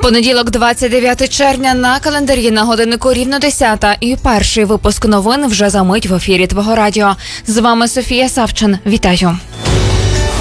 Понеділок, 29 червня, на календарі, на годиннику рівно 10-та, і перший випуск новин вже за мить в ефірі твого радіо. З вами Софія Савчин. Вітаю.